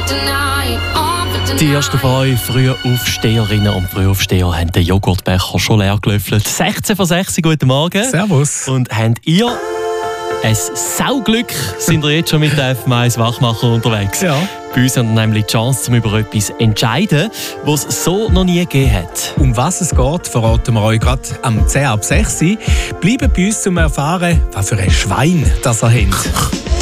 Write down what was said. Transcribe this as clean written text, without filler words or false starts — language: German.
Die ersten 5 Frühaufsteherinnen und Frühaufsteher haben den Joghurtbecher schon leer gelöffelt. 16 vor 6, guten Morgen. Servus. Und habt ihr ein Sauglück, sind ihr jetzt schon mit der FM1 Wachmacher unterwegs? Ja. Bei uns haben wir nämlich die Chance, um über etwas zu entscheiden, was es so noch nie gegeben hat. Um was es geht, verraten wir euch gerade am 10 ab 6. Bleibt bei uns, um zu erfahren, was für ein Schwein das ihr habt.